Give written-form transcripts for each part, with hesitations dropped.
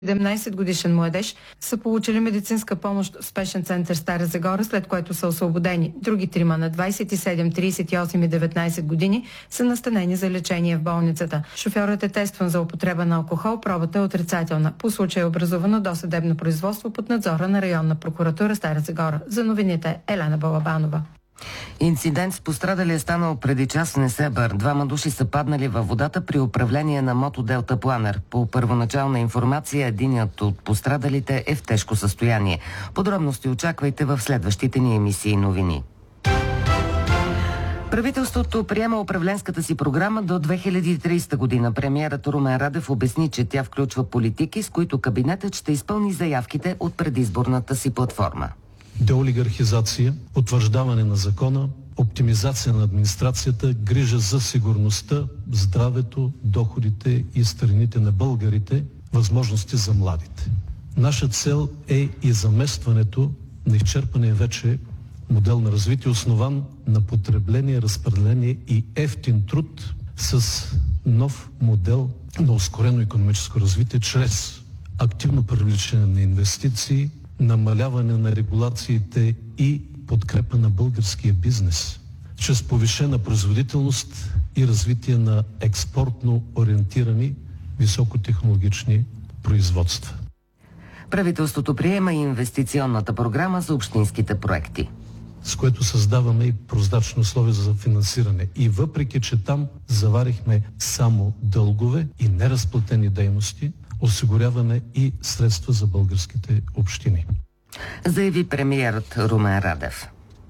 17-годишен младеж са получили медицинска помощ в спешен център Стара Загора, след което са освободени. Други трима на 27, 38 и 19 години са настанени за лечение в болницата. Шофьорът е тестван за употреба на алкохол, пробата е отрицателна. По случая е образувано досъдебно производство под надзора на районна прокуратура Стара Загора. За новините Елена Балабанова. Инцидент с пострадали е станал преди час в Несебър. Двама души са паднали във водата при управление на мото Делта Планер. По първоначална информация, единият от пострадалите е в тежко състояние. Подробности очаквайте в следващите ни емисии новини. Правителството приема управленската си програма до 2030 година. Премиерът Румен Радев обясни, че тя включва политики, с които кабинетът ще изпълни заявките от предизборната си платформа. Деолигархизация, утвърждаване на закона, оптимизация на администрацията, грижа за сигурността, здравето, доходите и страните на българите, възможности за младите. Наша цел е и заместването на изчерпания вече модел на развитие, основан на потребление, разпределение и евтин труд с нов модел на ускорено икономическо развитие чрез активно привличане на инвестиции, намаляване на регулациите и подкрепа на българския бизнес, чрез повишена производителност и развитие на експортно ориентирани високотехнологични производства. Правителството приема и инвестиционната програма за общинските проекти, с което създаваме и прозрачни условия за финансиране. И въпреки, че там заварихме само дългове и неразплатени дейности, осигуряваме и средства за българските общини, заяви премиерът Румен Радев.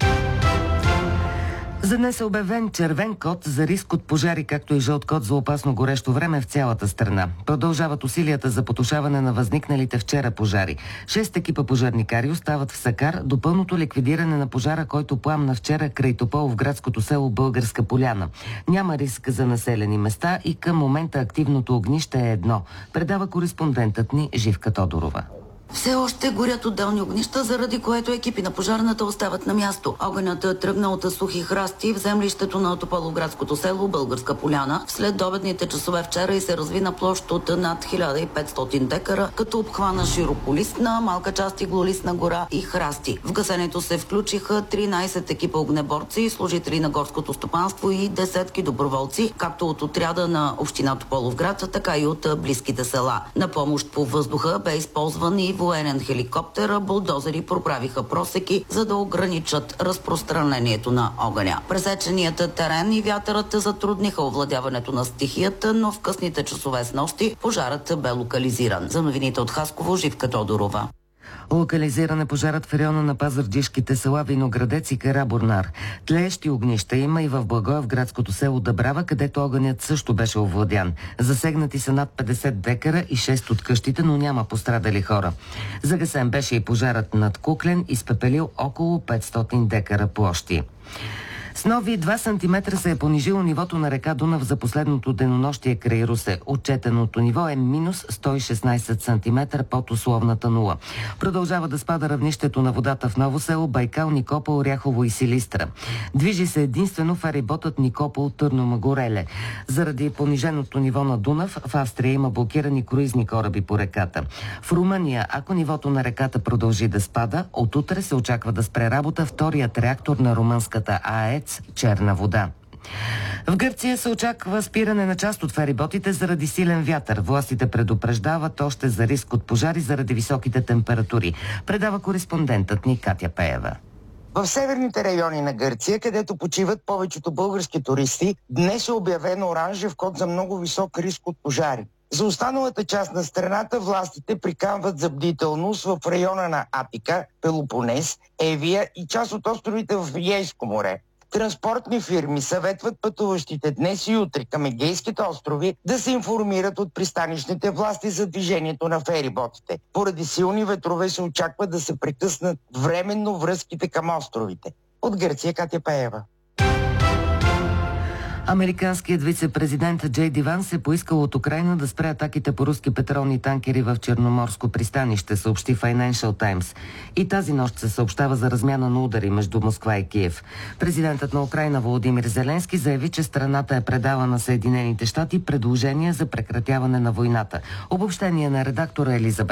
За днес е обявен червен код за риск от пожари, както и жълт код за опасно горещо време в цялата страна. Продължават усилията за потушаване на възникналите вчера пожари. 6 екипа пожарникари остават в Сакар до пълното ликвидиране на пожара, който пламна вчера край Топол в градското село Българска поляна. Няма риск за населени места и към момента активното огнище е едно, предава кореспондентът ни Живка Тодорова. Все още горят отделни огнища, заради което екипи на пожарната остават на място. Огънят е тръгнал от сухи храсти в землището на Тополовградското село Българска поляна след добедните часове вчера и се разви на площ от над 1500 декара, като обхвана широколистна, малка част иглолистна гора и храсти. В гасенето се включиха 13 екипа огнеборци, служители на горското стопанство и десетки доброволци, както от отряда на община Тополовград, така и от близките села. На помощ по въздуха бе използван и военен хеликоптер, булдозери проправиха просеки, за да ограничат разпространението на огъня. Пресеченият терен и вятърът затрудниха овладяването на стихията, но в късните часове с нощи пожарът бе локализиран. За новините от Хасково, Живка Тодорова. Локализиран е пожарът в района на пазарджишките села Виноградец и Карабурнар. Тлеещи огнища има и в Благоевградското село Дъбрава, където огънят също беше овладян. Засегнати са над 50 декара и 6 от къщите, но няма пострадали хора. Загасен беше и пожарът над Куклен, изпепелил около 500 декара площи. С нови 2 см се е понижило нивото на река Дунав за последното денонощие край Русе. Отчетеното ниво е минус 116 см под условната нула. Продължава да спада равнището на водата в Ново село, Байкал, Никопол, Оряхово и Силистра. Движи се единствено фериботът Никопол Търномагореле. Заради пониженото ниво на Дунав, в Австрия има блокирани круизни кораби по реката. В Румъния, ако нивото на реката продължи да спада, от утре се очаква да спре работа вторият реактор на румънската АЕЦ Черна вода. В Гърция се очаква спиране на част от фериботите заради силен вятър. Властите предупреждават още за риск от пожари заради високите температури. Предава кореспондентът ни Катя Пеева. В северните райони на Гърция, където почиват повечето български туристи, днес е обявен оранжев код за много висок риск от пожари. За останалата част на страната властите приканват за бдителност в района на Атика, Пелопонес, Евия и част от островите в Егейско море. Транспортни фирми съветват пътуващите днес и утре към Егейските острови да се информират от пристанищните власти за движението на фериботите. Поради силни ветрове се очаква да се прекъснат временно връзките към островите. От Гърция, Катя Пеева. Американският вице-президент Джей Ди Ванс е поискал от Украйна да спре атаките по руски петролни танкери в Черноморско пристанище, съобщи Financial Times. И тази нощ се съобщава за размяна на удари между Москва и Киев. Президентът на Украйна Володимир Зеленски заяви, че страната е предала на Съединените щати предложение за прекратяване на войната. Обобщение на редактора Елизабет